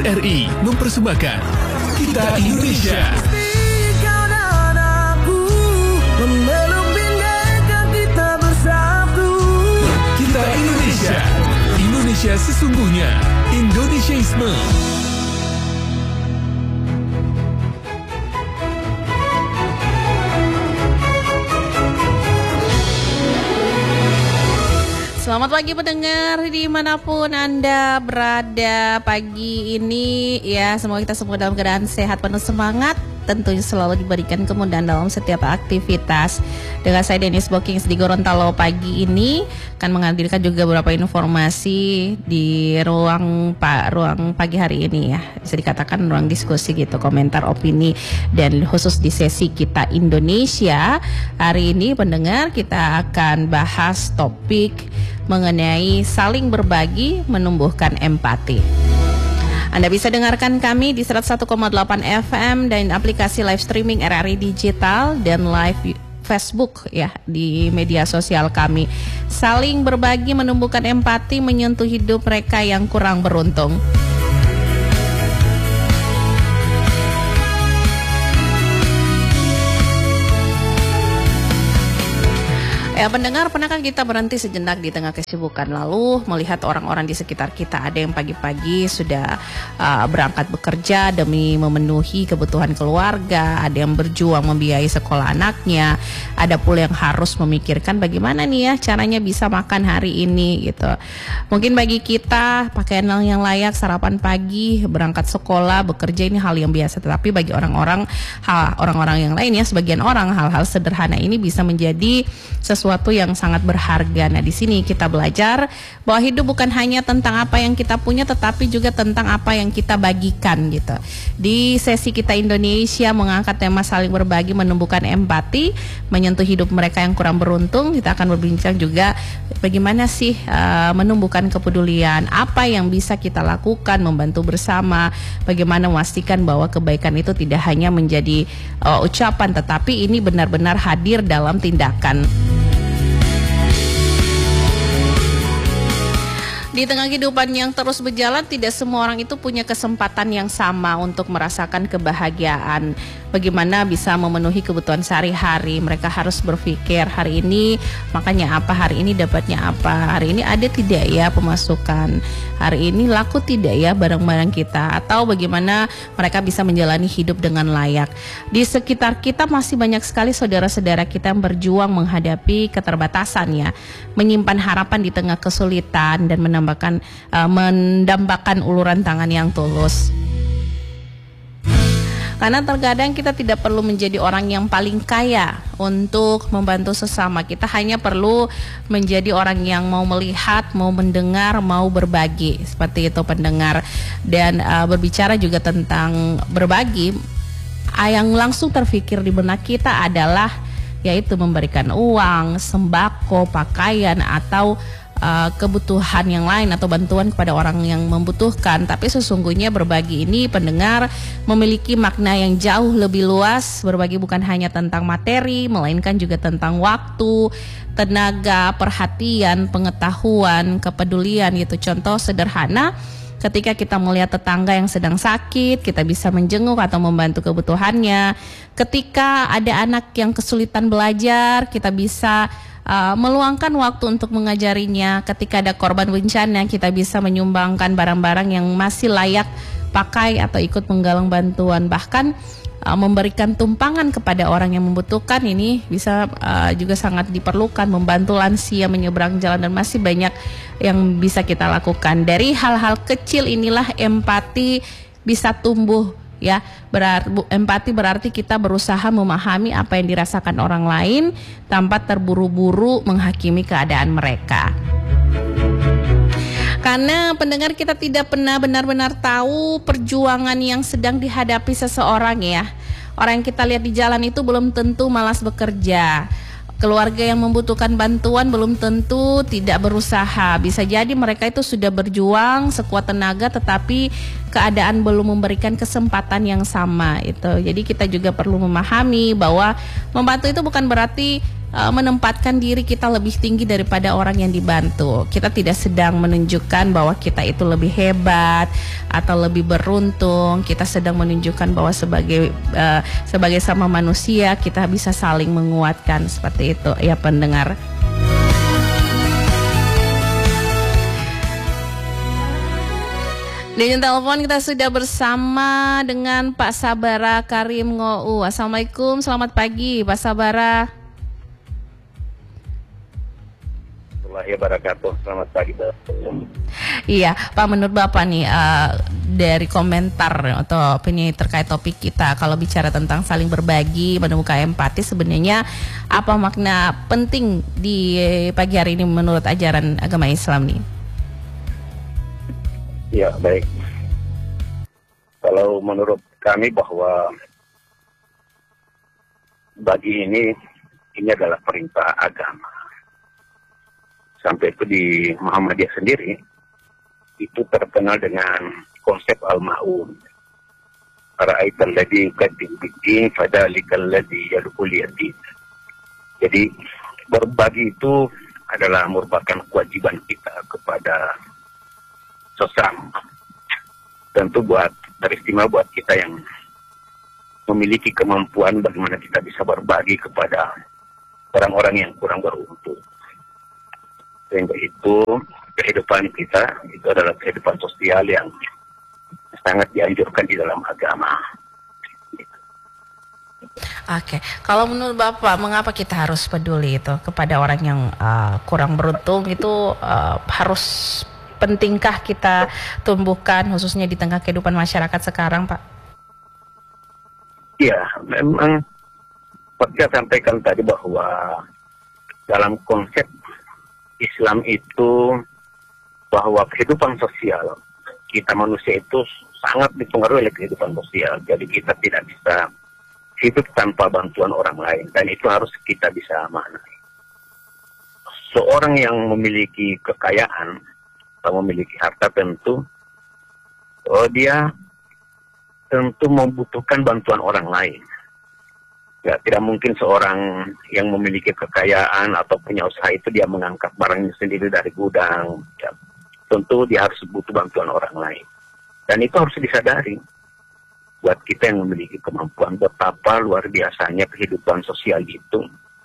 RRI mempersembahkan Kita Indonesia. Kita Indonesia. Indonesia sesungguhnya. Indonesiaisme. Selamat pagi pendengar dimanapun Anda berada pagi ini ya, semoga kita semua dalam keadaan sehat, penuh semangat, tentunya selalu diberikan kemudahan dalam setiap aktivitas. Dengan saya Dennis Bokings di Gorontalo pagi ini akan menghadirkan juga beberapa informasi di ruang pagi hari ini ya, bisa dikatakan ruang diskusi gitu, komentar, opini, dan khusus di sesi Kita Indonesia hari ini pendengar kita akan bahas topik mengenai saling berbagi menumbuhkan empati. Anda bisa dengarkan kami di 101,8 FM dan aplikasi live streaming RRI Digital dan live Facebook ya di media sosial kami. Saling berbagi menumbuhkan empati menyentuh hidup mereka yang kurang beruntung. Ya pendengar, pernahkah kita berhenti sejenak di tengah kesibukan lalu melihat orang-orang di sekitar kita? Ada yang pagi-pagi sudah berangkat bekerja demi memenuhi kebutuhan keluarga, ada yang berjuang membiayai sekolah anaknya, ada pula yang harus memikirkan bagaimana nih ya caranya bisa makan hari ini gitu. Mungkin bagi kita pakaian yang layak, sarapan pagi, berangkat sekolah, bekerja ini hal yang biasa, tetapi bagi orang-orang yang lain ya, sebagian orang hal-hal sederhana ini bisa menjadi sesuatu yang sangat berharga. Nah, di sini kita belajar bahwa hidup bukan hanya tentang apa yang kita punya, tetapi juga tentang apa yang kita bagikan gitu. Di sesi Kita Indonesia mengangkat tema saling berbagi menumbuhkan empati, menyentuh hidup mereka yang kurang beruntung. Kita akan berbincang juga bagaimana sih menumbuhkan kepedulian, apa yang bisa kita lakukan membantu bersama, bagaimana memastikan bahwa kebaikan itu tidak hanya menjadi ucapan, tetapi ini benar-benar hadir dalam tindakan. Di tengah kehidupan yang terus berjalan, tidak semua orang itu punya kesempatan yang sama untuk merasakan kebahagiaan. Bagaimana bisa memenuhi kebutuhan sehari-hari. Mereka harus berpikir hari ini makannya apa, hari ini dapatnya apa, hari ini ada tidak ya pemasukan, hari ini laku tidak ya barang-barang kita, atau bagaimana mereka bisa menjalani hidup dengan layak. Di sekitar kita masih banyak sekali saudara-saudara kita yang berjuang menghadapi keterbatasan ya, menyimpan harapan di tengah kesulitan dan mendambakan uluran tangan yang tulus. Karena terkadang kita tidak perlu menjadi orang yang paling kaya untuk membantu sesama. Kita hanya perlu menjadi orang yang mau melihat, mau mendengar, mau berbagi. Seperti itu pendengar. Dan berbicara juga tentang berbagi, yang langsung terfikir di benak kita adalah yaitu memberikan uang, sembako, pakaian, atau kebutuhan yang lain atau bantuan kepada orang yang membutuhkan. Tapi sesungguhnya berbagi ini pendengar memiliki makna yang jauh lebih luas. Berbagi bukan hanya tentang materi, melainkan juga tentang waktu, tenaga, perhatian, pengetahuan, kepedulian gitu. Contoh sederhana, ketika kita melihat tetangga yang sedang sakit, kita bisa menjenguk atau membantu kebutuhannya. Ketika ada anak yang kesulitan belajar, kita bisa meluangkan waktu untuk mengajarinya. Ketika ada korban bencana, kita bisa menyumbangkan barang-barang yang masih layak pakai atau ikut menggalang bantuan. Bahkan memberikan tumpangan kepada orang yang membutuhkan ini bisa juga sangat diperlukan. Membantu lansia menyeberang jalan, dan masih banyak yang bisa kita lakukan. Dari hal-hal kecil inilah empati bisa tumbuh ya. Empati berarti kita berusaha memahami apa yang dirasakan orang lain tanpa terburu-buru menghakimi keadaan mereka. Karena pendengar, kita tidak pernah benar-benar tahu perjuangan yang sedang dihadapi seseorang ya. Orang yang kita lihat di jalan itu belum tentu malas bekerja. Keluarga yang membutuhkan bantuan belum tentu tidak berusaha. Bisa jadi mereka itu sudah berjuang sekuat tenaga, tetapi keadaan belum memberikan kesempatan yang sama itu. Jadi kita juga perlu memahami bahwa membantu itu bukan berarti menempatkan diri kita lebih tinggi daripada orang yang dibantu. Kita tidak sedang menunjukkan bahwa kita itu lebih hebat atau lebih beruntung. Kita sedang menunjukkan bahwa sebagai sama manusia kita bisa saling menguatkan, seperti itu ya pendengar. Di telepon kita sudah bersama dengan Pak Sabara Karim Ngou. Assalamualaikum, selamat pagi Pak Sabara. Wabarakatuh. Selamat pagi. Iya, Pak, menurut Bapak nih dari komentar atau opini terkait topik kita, kalau bicara tentang saling berbagi, menemukan empati, sebenarnya apa makna penting di pagi hari ini menurut ajaran agama Islam nih? Ya, baik. Kalau menurut kami bahwa bagi ini adalah perintah agama. Sampai itu di Muhammadiyah sendiri itu terkenal dengan konsep al-ma'un. Ara'aital ladzi yukadzibu bid-din fadzalikal ladzi yad'ul yatim. Jadi berbagi itu adalah merupakan kewajiban kita kepada sesama. Tentu teristimewa buat kita yang memiliki kemampuan bagaimana kita bisa berbagi kepada orang-orang yang kurang beruntung. Sehingga itu kehidupan kita itu adalah kehidupan sosial yang sangat dianjurkan di dalam agama. Oke, kalau menurut Bapak, mengapa kita harus peduli itu kepada orang yang kurang beruntung itu harus pentingkah kita tumbuhkan khususnya di tengah kehidupan masyarakat sekarang, Pak? Ya, memang seperti saya sampaikan tadi bahwa dalam konsep Islam itu bahwa kehidupan sosial kita manusia itu sangat dipengaruhi oleh kehidupan sosial. Jadi kita tidak bisa hidup tanpa bantuan orang lain, dan itu harus kita bisa maknai. Seorang yang memiliki kekayaan atau memiliki harta tentu dia tentu membutuhkan bantuan orang lain. Ya, tidak mungkin seorang yang memiliki kekayaan atau punya usaha itu dia mengangkat barangnya sendiri dari gudang. Ya, tentu dia harus butuh bantuan orang lain. Dan itu harus disadari buat kita yang memiliki kemampuan, betapa luar biasanya kehidupan sosial itu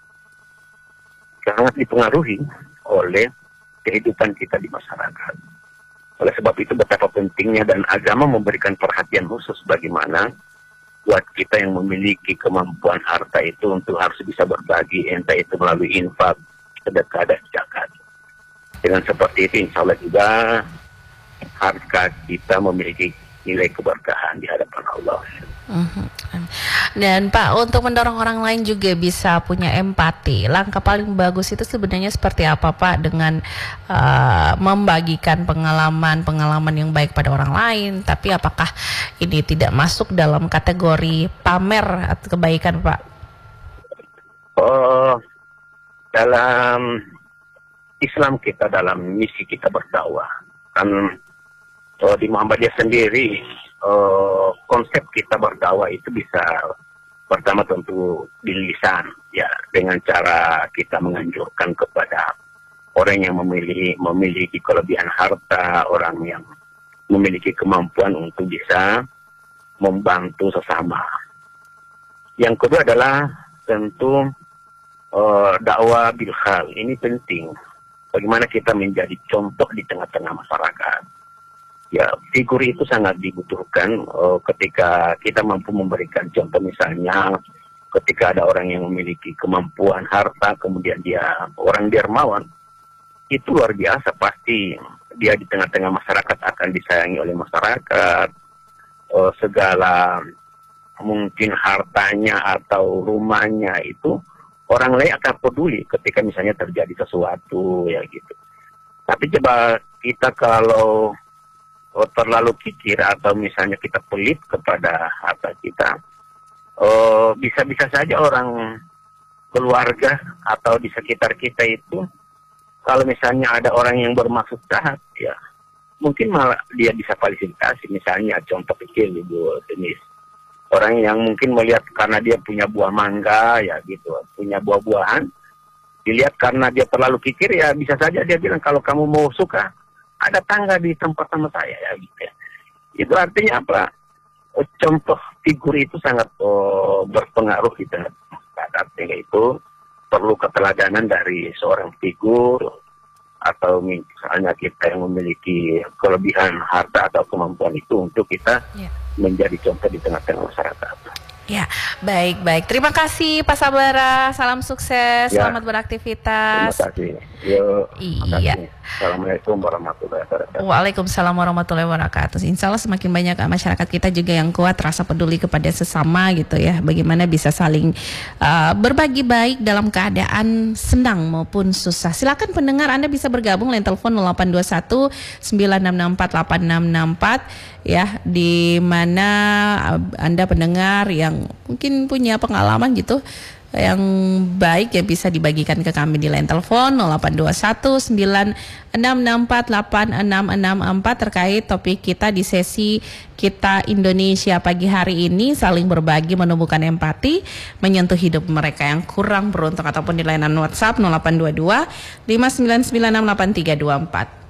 sangat dipengaruhi oleh kehidupan kita di masyarakat. Oleh sebab itu betapa pentingnya dan agama memberikan perhatian khusus bagaimana buat kita yang memiliki kemampuan harta itu untuk harus bisa berbagi, entah itu melalui infak, sedekah, dan zakat. Dengan seperti itu insya Allah juga harta kita memiliki nilai keberkahan di hadapan Allah. Dan Pak, untuk mendorong orang lain juga bisa punya empati, langkah paling bagus itu sebenarnya seperti apa, Pak? Dengan membagikan pengalaman yang baik pada orang lain, tapi apakah ini tidak masuk dalam kategori pamer atau kebaikan, Pak? Dalam Islam kita, dalam misi kita berdakwah, kan di Muhammadiyah sendiri konsep kita berdakwah itu bisa pertama tentu di lisan, ya, dengan cara kita menganjurkan kepada orang yang memiliki kelebihan harta, orang yang memiliki kemampuan untuk bisa membantu sesama. Yang kedua adalah tentu dakwah bil hal. Ini penting. Bagaimana kita menjadi contoh di tengah-tengah masyarakat. Ya, figur itu sangat dibutuhkan ketika kita mampu memberikan contoh, misalnya ketika ada orang yang memiliki kemampuan harta, kemudian dia orang dermawan, itu luar biasa, pasti dia di tengah-tengah masyarakat akan disayangi oleh masyarakat, segala mungkin hartanya atau rumahnya itu orang lain akan peduli ketika misalnya terjadi sesuatu, ya gitu. Tapi coba kita kalau terlalu kikir atau misalnya kita pelit kepada harta kita, bisa-bisa saja orang keluarga atau di sekitar kita itu, kalau misalnya ada orang yang bermaksud jahat, ya mungkin malah dia bisa fasilitasi. Misalnya contoh kecil Ibu Denis, orang yang mungkin melihat karena dia punya buah mangga, ya gitu, punya buah-buahan, dilihat karena dia terlalu kikir, ya bisa saja dia bilang kalau kamu mau suka ada tangga di tempat sama saya ya gitu ya. Itu artinya apa? Contoh figur itu sangat berpengaruh gitu. Artinya itu perlu keteladanan dari seorang figur, atau misalnya kita yang memiliki kelebihan harta atau kemampuan itu untuk kita menjadi contoh di tengah-tengah masyarakat. Ya, baik. Terima kasih Pak Sabara, salam sukses, selamat beraktivitas. Terima kasih. Yo, iya. Assalamualaikum warahmatullahi wabarakatuh. Waalaikumsalam warahmatullahi wabarakatuh. Insya Allah semakin banyak masyarakat kita juga yang kuat rasa peduli kepada sesama gitu ya. Bagaimana bisa saling berbagi baik dalam keadaan senang maupun susah. Silakan pendengar Anda bisa bergabung line telepon 0821 9664 8664 ya, di mana Anda pendengar yang mungkin punya pengalaman gitu yang baik yang bisa dibagikan ke kami di line telepon 0821 9664 8664 terkait topik kita di sesi Kita Indonesia pagi hari ini, saling berbagi menumbuhkan empati menyentuh hidup mereka yang kurang beruntung, ataupun di layanan WhatsApp 0822 5996 8324.